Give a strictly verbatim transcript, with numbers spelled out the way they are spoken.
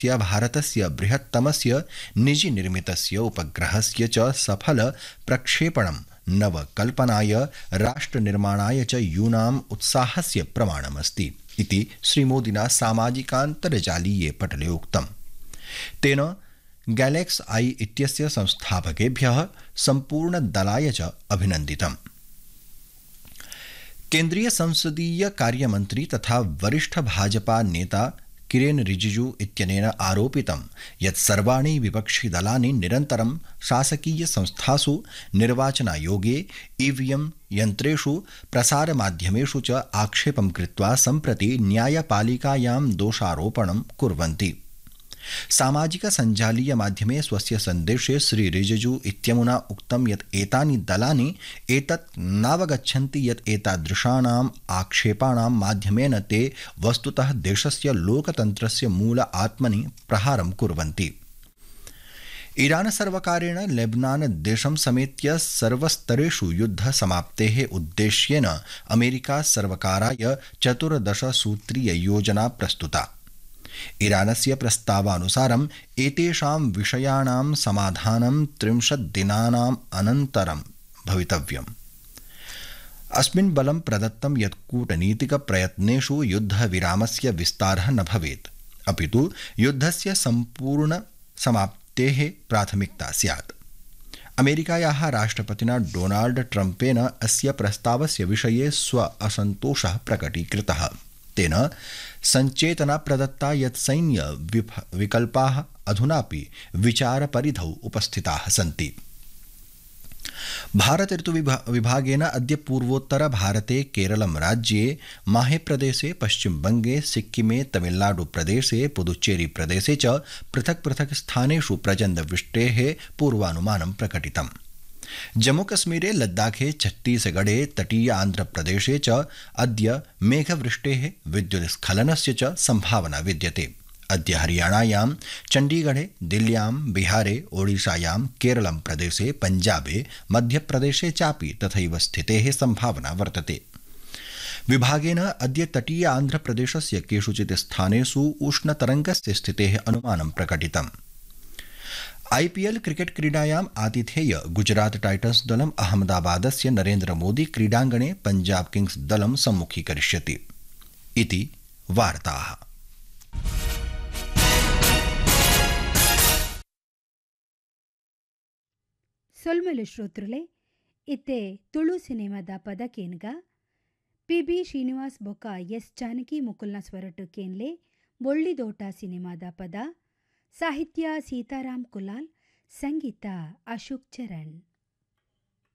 स्य भारतस्य बृहत्तमस्य निजीनिर्मितस्य उपग्रहस्य च सफल प्रक्षेपणं नवकल्पनाय राष्ट्रनिर्माणाय च यूनाम् उत्साहस्य प्रमाणमस्ति इति श्रीमोदिना सामाजिकान्तर्जालीये पटले उक्तम्। तेन गैलेक्स आई इत्यस्य संस्थापकेभ्यः सम्पूर्णदलाय च अभिनन्दितम्। केन्द्रीय संसदीय कार्यमन्त्री तथा वरिष्ठ भाजपा नेता किरेन रिजिजू इत्यनेन आरोपितं यत् सर्वाणि विपक्षिदलानि निरन्तरं शासकीय संस्थासु निर्वाचनायोगे ईवीएम यन्त्रेषु प्रसारमाध्यमेषु च आक्षेपं कृत्वा सम्प्रति न्यायपालिकायां दोषारोपणं कुर्वन्ति। सामाजिक सञ्जालीय माध्यमे स्वस्य सन्देशे श्री रिजिजू इत्यमुना उक्तं यत् एतानि दलानि एतत् नावगच्छन्ति यत् एतादृशानाम् आक्षेपाणां माध्यमेन ते वस्तुतः देशस्य लोकतन्त्रस्य मूल आत्मनि प्रहारं कुर्वन्ति। ईरान सर्वकारेण लेबनान देशं समेत्य सर्वस्तरेषु युद्ध समाप्तेः उद्देश्येन अमेरिका सर्वकाराय चतुर्दश सूत्रीय योजना प्रस्तुता। ईरानस्य प्रस्तावानुसारम् एतेषां विषयाणां समाधानं त्रिंशत् दिनानाम् अनन्तरं भवितव्यम्। अस्मिन् बलं प्रदत्तं यत् कूटनीतिकप्रयत्नेषु युद्धविरामस्य विस्तारः न भवेत्, अपितु युद्धस्य सम्पूर्ण समाप्तेः प्राथमिकता स्यात्। अमेरिकायाः राष्ट्रपतिना डोनाल्ड ट्रम्पेन अस्य प्रस्तावस्य विषये स्व असन्तोषः प्रकटीकृतः। तेन संचेतना प्रदत्ता यत् सैन्य विकल्पाः अधुनापि विचारपरिधौ उपस्थिताः सन्ति। भारत ऋतु विभागेन अद्य पूर्वोत्तर भारते केरलं राज्ये माहे प्रदेशे पश्चिमबंगे सिक्किमे तमिलनाडु प्रदेशे पुदुच्चेरी प्रदेशे च पृथक् पृथक् स्थानेषु प्रचण्डवृष्टेः पूर्वानुमानं प्रकटितम्। जम्मूकश्मीरे लद्दाखे छत्तीसगढ़े तटीय आन्ध्रप्रदेशे च अद्य मेघवृष्टेः विद्युत्स्खलनस्य च संभावना विद्यते। अद्य हरियाणायां चण्डीगढ़े दिल्ल्यां बिहारे ओडिशायां केरलं प्रदेशे पञ्जाबे मध्यप्रदेशे चापि तथैव स्थितेः संभावना वर्तते। विभागेन अद्य तटीय आन्ध्रप्रदेशस्य केषुचित् स्थानेषु उष्णतरङ्गस्य स्थितेः अनुमानं प्रकटितम्। आईपीएल क्रिकेट क्रीडायाम् आतिथेय गुजरात टाइटन्स दलम् अहमदाबादस्य नरेन्द्र मोदी क्रीडाङ्गणे पंजाब किंग्स दलं सम्मुखीकरिष्यति इति वार्ताः। ಸೊಲ್ಮೆಲು ಶ್ರೋತೃಲೆ ಇತ್ತೆ ತುಳು ಸಿನಿಮಾದ ಪದ ಕೇನ್ಗ ಪಿ ಬಿ ಶ್ರೀನಿವಾಸ್ ಬೊಕ್ಕ ಎಸ್ ಜಾನಕಿ ಮುಕುಲ್ನ ಸ್ವರಟು ಕೇನ್ಲೆ ಬೊಳ್ಳಿದೋಟ ಸಿನಿಮಾದ ಪದ ಸಾಹಿತ್ಯ ಸೀತಾರಾಮ್ ಕುಲಾಲ್ ಸಂಗೀತ ಅಶೋಕ್ ಚರಣ್.